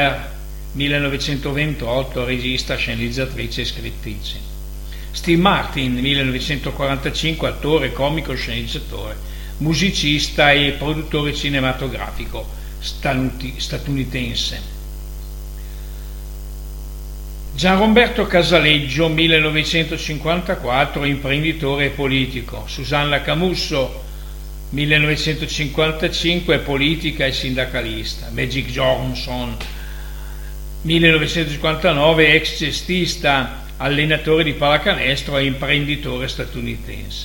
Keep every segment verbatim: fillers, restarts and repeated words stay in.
millenovecentoventotto, regista, sceneggiatrice e scrittrice. Steve Martin, millenovecentoquarantacinque, attore, comico, sceneggiatore, musicista e produttore cinematografico statunitense. Gianromberto Casaleggio, millenovecentocinquantaquattro, imprenditore e politico. Susanna Camusso, millenovecentocinquantacinque, politica e sindacalista. Magic Johnson, millenovecentocinquantanove, ex cestista, allenatore di pallacanestro e imprenditore statunitense.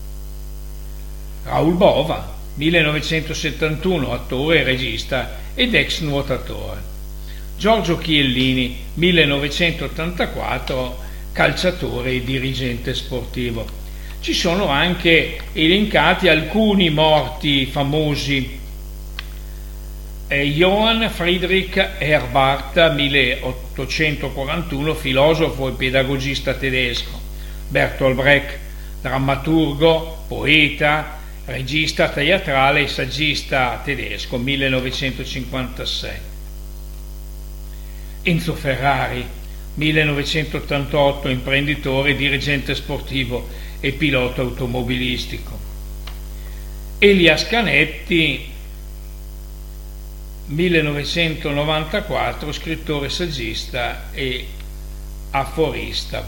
Raoul Bova, millenovecentosettantuno, attore, regista ed ex nuotatore. Giorgio Chiellini, millenovecentottantaquattro, calciatore e dirigente sportivo. Ci sono anche elencati alcuni morti famosi. Eh, Johann Friedrich Herbart, milleottocentoquarantuno, filosofo e pedagogista tedesco. Bertolt Brecht, drammaturgo, poeta, regista teatrale e saggista tedesco, millenovecentocinquantasei. Enzo Ferrari, millenovecentottantotto, imprenditore, dirigente sportivo e pilota automobilistico. Elias Canetti, millenovecentonovantaquattro, scrittore, saggista e aforista